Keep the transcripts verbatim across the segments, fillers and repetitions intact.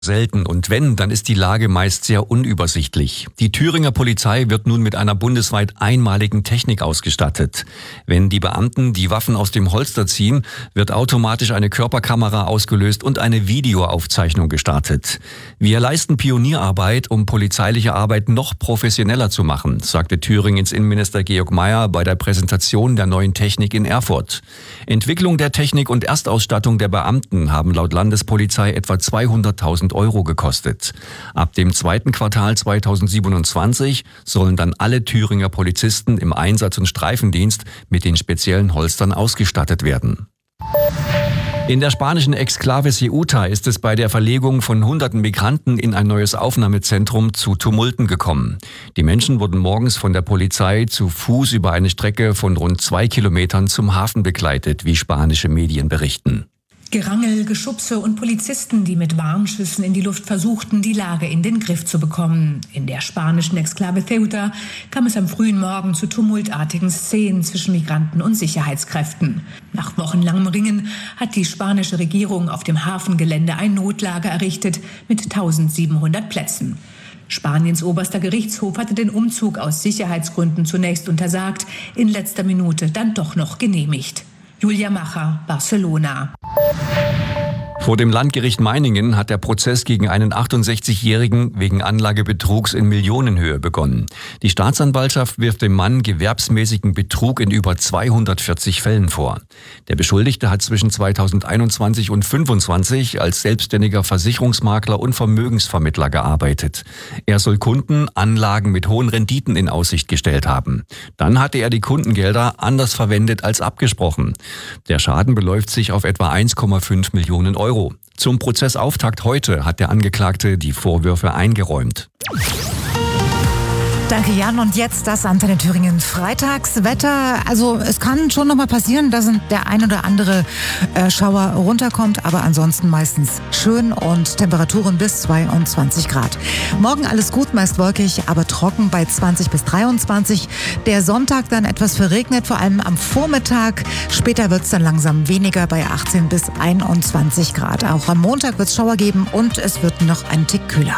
Selten und wenn, dann ist die Lage meist sehr unübersichtlich. Die Thüringer Polizei wird nun mit einer bundesweit einmaligen Technik ausgestattet. Wenn die Beamten die Waffen aus dem Holster ziehen, wird automatisch eine Körperkamera ausgelöst und eine Videoaufzeichnung gestartet. Wir leisten Pionierarbeit, um polizeiliche Arbeit noch professioneller zu machen, sagte Thüringens Innenminister Georg Mayer bei der Präsentation der neuen Technik in Erfurt. Entwicklung der Technik und Erstausstattung der Beamten haben laut Landespolizei etwa zweihunderttausend Euro gekostet. Ab dem zweiten Quartal zweitausendsiebenundzwanzig sollen dann alle Thüringer Polizisten im Einsatz- und Streifendienst mit den speziellen Holstern ausgestattet werden. In der spanischen Exklave Ceuta ist es bei der Verlegung von hunderten Migranten in ein neues Aufnahmezentrum zu Tumulten gekommen. Die Menschen wurden morgens von der Polizei zu Fuß über eine Strecke von rund zwei Kilometern zum Hafen begleitet, wie spanische Medien berichten. Gerangel, Geschubse und Polizisten, die mit Warnschüssen in die Luft versuchten, die Lage in den Griff zu bekommen. In der spanischen Exklave Ceuta kam es am frühen Morgen zu tumultartigen Szenen zwischen Migranten und Sicherheitskräften. Nach wochenlangem Ringen hat die spanische Regierung auf dem Hafengelände ein Notlager errichtet mit eintausendsiebenhundert Plätzen. Spaniens oberster Gerichtshof hatte den Umzug aus Sicherheitsgründen zunächst untersagt, in letzter Minute dann doch noch genehmigt. Julia Macher, Barcelona. Vor dem Landgericht Meiningen hat der Prozess gegen einen achtundsechzigjährigen wegen Anlagebetrugs in Millionenhöhe begonnen. Die Staatsanwaltschaft wirft dem Mann gewerbsmäßigen Betrug in über zweihundertvierzig Fällen vor. Der Beschuldigte hat zwischen zweitausendeinundzwanzig und fünfundzwanzig als selbstständiger Versicherungsmakler und Vermögensvermittler gearbeitet. Er soll Kunden Anlagen mit hohen Renditen in Aussicht gestellt haben. Dann hatte er die Kundengelder anders verwendet als abgesprochen. Der Schaden beläuft sich auf etwa eins Komma fünf Millionen Euro. Zum Prozessauftakt heute hat der Angeklagte die Vorwürfe eingeräumt. Danke, Jan. Und jetzt das Antenne Thüringen Freitagswetter. Also es kann schon noch mal passieren, dass der ein oder andere äh, Schauer runterkommt, aber ansonsten meistens schön und Temperaturen bis zweiundzwanzig Grad. Morgen alles gut, meist wolkig, aber trocken bei zwanzig bis dreiundzwanzig. Der Sonntag dann etwas verregnet, vor allem am Vormittag. Später wird es dann langsam weniger bei achtzehn bis einundzwanzig Grad. Auch am Montag wird es Schauer geben und es wird noch ein Tick kühler.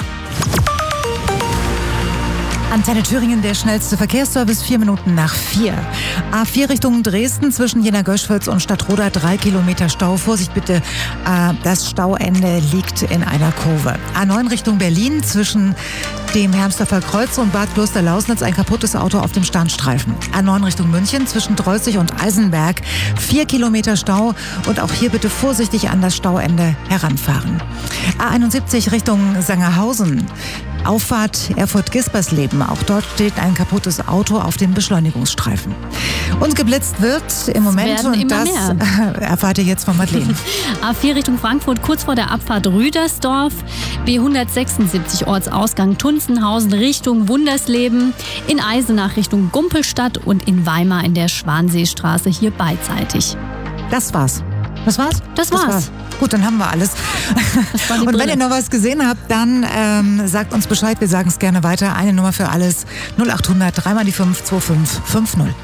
Antenne Thüringen, der schnellste Verkehrsservice, vier Minuten nach vier. A vier Richtung Dresden zwischen Jena-Göschwitz und Stadtroda, drei Kilometer Stau. Vorsicht bitte, äh, das Stauende liegt in einer Kurve. A neun Richtung Berlin zwischen dem Hermsdorfer Kreuz und Bad Klosterlausnitz, ein kaputtes Auto auf dem Standstreifen. A neun Richtung München zwischen Dreußig und Eisenberg, vier Kilometer Stau und auch hier bitte vorsichtig an das Stauende heranfahren. A einundsiebzig Richtung Sangerhausen. Auffahrt Erfurt-Gispersleben. Auch dort steht ein kaputtes Auto auf dem Beschleunigungsstreifen. Und geblitzt wird im Moment, und das erfahrt ihr jetzt von Madeleine. A vier Richtung Frankfurt, kurz vor der Abfahrt Rüdersdorf. B hundertsechsundsiebzig Ortsausgang Tunzenhausen Richtung Wundersleben. In Eisenach Richtung Gumpelstadt und in Weimar in der Schwanseestraße hier beidseitig. Das war's. Das war's? Das war's. Das war's. Gut, dann haben wir alles. Und wenn ihr noch was gesehen habt, dann ähm, sagt uns Bescheid. Wir sagen es gerne weiter. Eine Nummer für alles. null achthundert, drei mal die fünf, zwei fünf fünf null.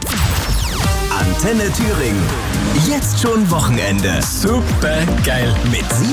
Antenne Thüringen. Jetzt schon Wochenende. Super geil. Mit